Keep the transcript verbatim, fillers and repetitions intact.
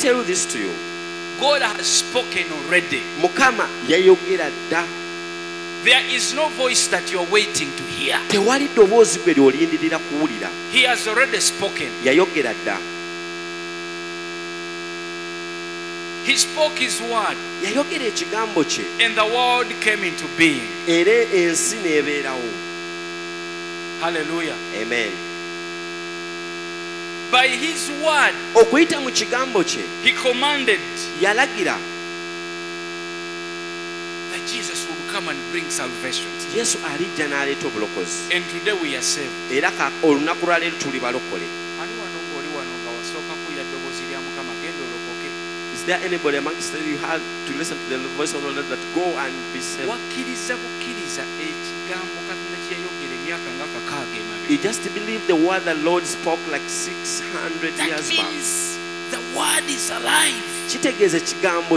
tell you this to you. God has spoken already. Mukama yayogera dda. There is no voice that you're waiting to hear. Tewali ddoboozi gwe ly'olindirira kuwulira. He has already spoken. Yayogera dda. He spoke his word. Yayogera ekigambo kye. And the world came into being. Era ensi n'ebeerawo. Hallelujah. Amen. By his word, okuyita mu kigambo kye, he commanded yalagira that Jesus would come and bring salvation. Yesu alijja n'aleeta obulokozi. And today we are saved. Era olunaku lwa leero tuli balokole. Ani wano ng'oli wano nga wasooka kuwulira ddoboozi lya Mukama genda olokoke. Is there anybody amongst you you had to listen to the voice of the Lord that go and be saved? Wakkiriza bukkiriza ekigambo Katonda kye yayogera emyaka nga kakaaga emabega. You just believe the word the Lord spoke like six hundred That years back. means the word is alive. Kitegeeza ekigambo